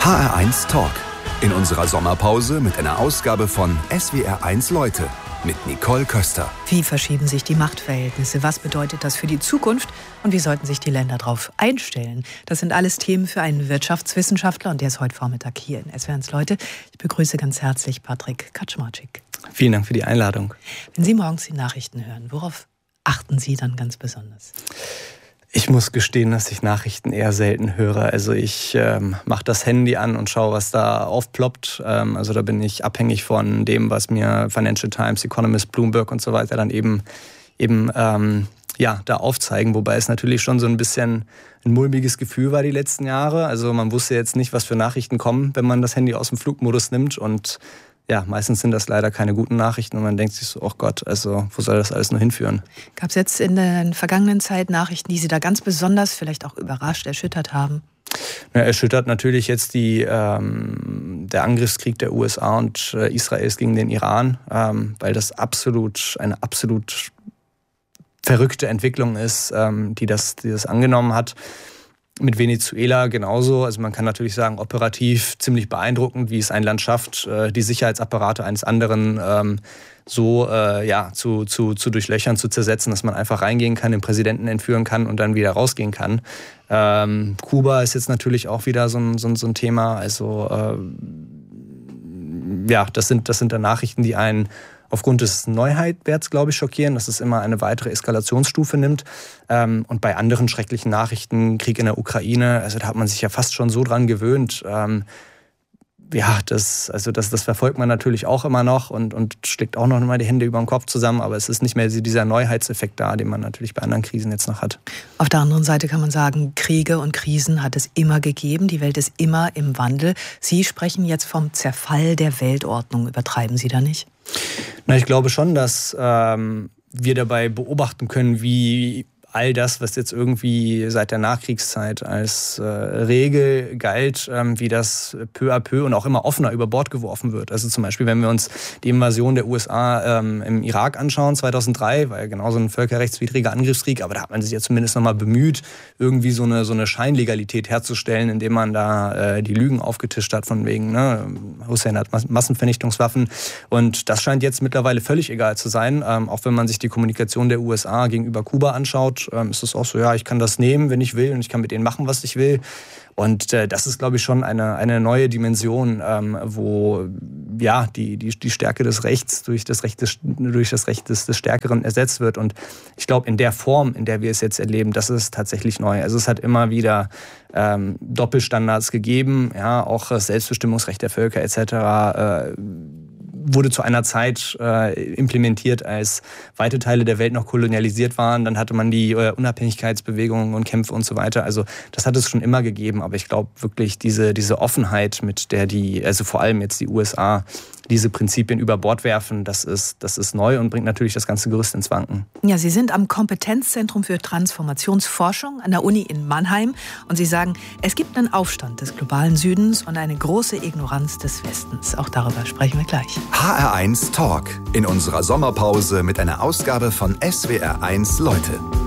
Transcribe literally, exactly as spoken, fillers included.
H R eins Talk. In unserer Sommerpause mit einer Ausgabe von S W R eins Leute mit Nicole Köster. Wie verschieben sich die Machtverhältnisse? Was bedeutet das für die Zukunft? Und wie sollten sich die Länder darauf einstellen? Das sind alles Themen für einen Wirtschaftswissenschaftler und der ist heute Vormittag hier in S W R eins Leute. Ich begrüße ganz herzlich Patrick Kaczmarczyk. Vielen Dank für die Einladung. Wenn Sie morgens die Nachrichten hören, worauf achten Sie dann ganz besonders? Ich muss gestehen, dass ich Nachrichten eher selten höre. Also ich ähm, mache das Handy an und schaue, was da aufploppt. Ähm, also da bin ich abhängig von dem, was mir Financial Times, Economist, Bloomberg und so weiter dann eben, eben ähm, ja, da aufzeigen. Wobei es natürlich schon so ein bisschen ein mulmiges Gefühl war die letzten Jahre. Also man wusste jetzt nicht, was für Nachrichten kommen, wenn man das Handy aus dem Flugmodus nimmt. Und ja, meistens sind das leider keine guten Nachrichten und man denkt sich so, oh Gott, also wo soll das alles nur hinführen? Gab es jetzt in der vergangenen Zeit Nachrichten, die Sie da ganz besonders vielleicht auch überrascht, erschüttert haben? Ja, erschüttert natürlich jetzt die, ähm, der Angriffskrieg der U S A und äh, Israels gegen den Iran, ähm, weil das absolut eine absolut verrückte Entwicklung ist, ähm, die, das, die das angenommen hat. Mit Venezuela genauso. Also man kann natürlich sagen, operativ ziemlich beeindruckend, wie es ein Land schafft, die Sicherheitsapparate eines anderen ähm, so äh, ja, zu, zu, zu durchlöchern, zu zersetzen, dass man einfach reingehen kann, den Präsidenten entführen kann und dann wieder rausgehen kann. Ähm, Kuba ist jetzt natürlich auch wieder so ein, so ein, so ein Thema. Also äh, ja, das sind, das sind dann Nachrichten, die einen aufgrund des Neuheitwerts, glaube ich, schockieren, dass es immer eine weitere Eskalationsstufe nimmt. Ähm, und bei anderen schrecklichen Nachrichten, Krieg in der Ukraine, also da hat man sich ja fast schon so dran gewöhnt. Ähm, ja, das, also das, das verfolgt man natürlich auch immer noch und, und schlägt auch noch mal die Hände über den Kopf zusammen. Aber es ist nicht mehr dieser Neuheitseffekt da, den man natürlich bei anderen Krisen jetzt noch hat. Auf der anderen Seite kann man sagen, Kriege und Krisen hat es immer gegeben. Die Welt ist immer im Wandel. Sie sprechen jetzt vom Zerfall der Weltordnung. Übertreiben Sie da nicht? Na, ich glaube schon, dass ähm, wir dabei beobachten können, wie all das, was jetzt irgendwie seit der Nachkriegszeit als äh, Regel galt, ähm, wie das peu à peu und auch immer offener über Bord geworfen wird. Also zum Beispiel, wenn wir uns die Invasion der U S A ähm, im Irak anschauen, zweitausenddrei, war ja genau so ein völkerrechtswidriger Angriffskrieg, aber da hat man sich ja zumindest noch mal bemüht, irgendwie so eine, so eine Scheinlegalität herzustellen, indem man da äh, die Lügen aufgetischt hat von wegen, ne, Hussein hat Mas- Massenvernichtungswaffen und das scheint jetzt mittlerweile völlig egal zu sein, ähm, auch wenn man sich die Kommunikation der U S A gegenüber Kuba anschaut, ist es auch so, ja, ich kann das nehmen, wenn ich will und ich kann mit denen machen, was ich will. Und äh, das ist, glaube ich, schon eine, eine neue Dimension, ähm, wo ja, die, die, die Stärke des Rechts durch das Recht, des, durch das Recht des, des Stärkeren ersetzt wird. Und ich glaube, in der Form, in der wir es jetzt erleben, das ist tatsächlich neu. Also es hat immer wieder ähm, Doppelstandards gegeben, ja, auch das Selbstbestimmungsrecht der Völker et cetera äh, wurde zu einer Zeit äh, implementiert, als weite Teile der Welt noch kolonialisiert waren. Dann hatte man die äh, Unabhängigkeitsbewegungen und Kämpfe und so weiter. Also das hat es schon immer gegeben. Aber ich glaube wirklich, diese, diese Offenheit, mit der die, also vor allem jetzt die U S A, diese Prinzipien über Bord werfen, das ist, das ist neu und bringt natürlich das ganze Gerüst ins Wanken. Ja, Sie sind am Kompetenzzentrum für Transformationsforschung an der Uni in Mannheim und Sie sagen, es gibt einen Aufstand des globalen Südens und eine große Ignoranz des Westens. Auch darüber sprechen wir gleich. H R eins Talk. In unserer Sommerpause mit einer Ausgabe von S W R eins Leute.